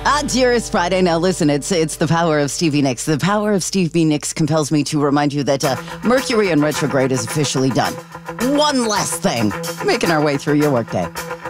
Dearest Friday. Now listen, it's the power of Stevie Nicks. The power of Stevie Nicks compels me to remind you that Mercury in retrograde is officially done. One less thing. Making our way through your workday.